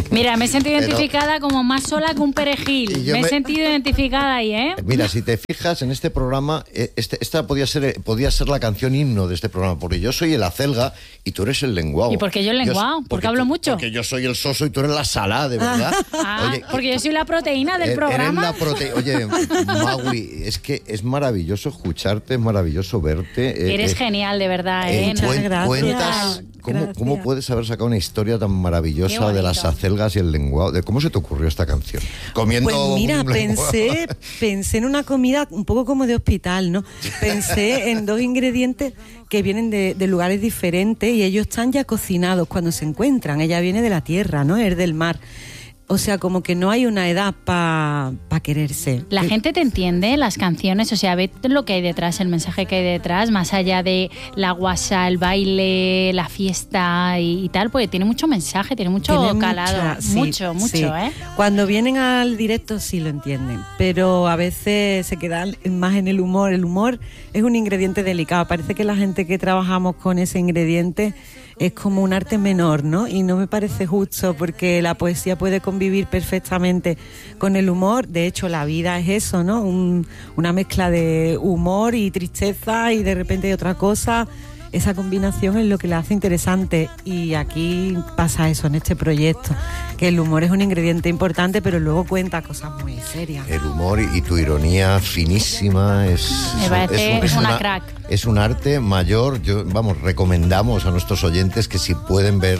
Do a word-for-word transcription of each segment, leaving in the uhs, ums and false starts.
Mira, me he sentido Pero... identificada como más sola que un perejil. Me, me he sentido identificada ahí, ¿eh? Mira, si te fijas en este programa, este, esta podía ser, podía ser la canción himno de este programa, porque yo soy el acelga y tú eres el lenguao. ¿Y por qué yo el lenguao? ¿Porque, porque hablo tú, mucho? Porque yo soy el soso y tú eres la salada, de verdad. Ah, Oye, porque yo soy la proteína del er, programa. Eres la prote... Oye, Magui, es que es maravilloso escucharte, es maravilloso verte. Eres eh, genial, de verdad, ¿eh? eh cuen, gracias. Cuentas... ¿Cómo, ¿Cómo puedes haber sacado una historia tan maravillosa de las acelgas y el lenguao? ¿De cómo se te ocurrió esta canción? Comiendo Pues mira, pensé, pensé en una comida un poco como de hospital, ¿no? Pensé en dos ingredientes que vienen de, de lugares diferentes y ellos están ya cocinados cuando se encuentran. Ella viene de la tierra, ¿no? Es del mar. O sea, como que no hay una edad para pa quererse. La gente te entiende, las canciones, o sea, ve lo que hay detrás, el mensaje que hay detrás, más allá de la guasa, el baile, la fiesta y, y tal, porque tiene mucho mensaje, tiene mucho tiene calado. Mucha, sí, mucho, mucho, sí. ¿eh? Cuando vienen al directo sí lo entienden, pero a veces se quedan más en el humor. El humor es un ingrediente delicado. Parece que la gente que trabajamos con ese ingrediente es como un arte menor, ¿no? Y no me parece justo porque la poesía puede convivir perfectamente con el humor. De hecho, la vida es eso, ¿no? Un, una mezcla de humor y tristeza y de repente hay otra cosa. Esa combinación es lo que la hace interesante y aquí pasa eso en este proyecto, que el humor es un ingrediente importante, pero luego cuenta cosas muy serias. El humor y tu ironía finísima es, Me parece es, es una, una crack. Es un arte mayor. Yo, vamos, recomendamos a nuestros oyentes que si pueden ver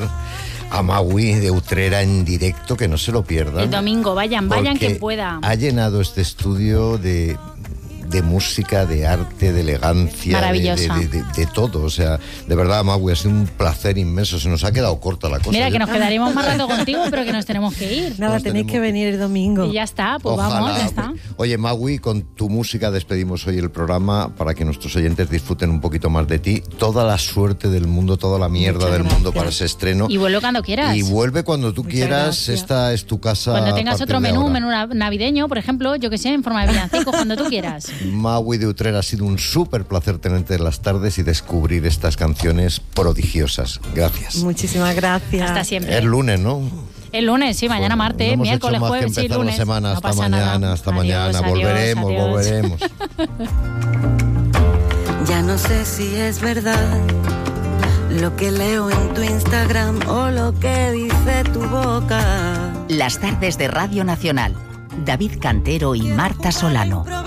a Magui de Utrera en directo, que no se lo pierdan. El domingo, vayan, vayan que pueda. Ha llenado este estudio de... de música, de arte, de elegancia, maravillosa. De, de, de, de todo. O sea, de verdad, Magui, ha sido un placer inmenso. Se nos ha quedado corta la cosa. Mira, Yo... que nos quedaríamos más rato contigo, pero que nos tenemos que ir. Nada, nos tenéis tenemos... que venir el domingo. Y ya está, pues Ojalá. vamos, ya está. Oye, Magui, con tu música despedimos hoy el programa para que nuestros oyentes disfruten un poquito más de ti. Toda la suerte del mundo, toda la mierda Muchas del gracias. mundo para ese estreno. Y vuelve cuando quieras. Y vuelve cuando tú Muchas quieras. gracias. Esta es tu casa. Cuando tengas otro menú, ahora. menú navideño, por ejemplo, yo que sé, en forma de villancico, cuando tú quieras. Magui de Utrera, ha sido un súper placer tenerte en las tardes y descubrir estas canciones prodigiosas. Gracias. Muchísimas gracias. Hasta siempre. Es lunes, ¿no? El lunes, sí, mañana Bueno, martes, no hemos miércoles, hecho más jueves, que sí, empezar lunes. la semana. No Hasta pasa mañana, nada. hasta Adiós, mañana. adiós, volveremos, adiós. volveremos. Ya no sé si es verdad lo que leo en tu Instagram o lo que dice tu boca. Las tardes de Radio Nacional. David Cantero y Marta Solano.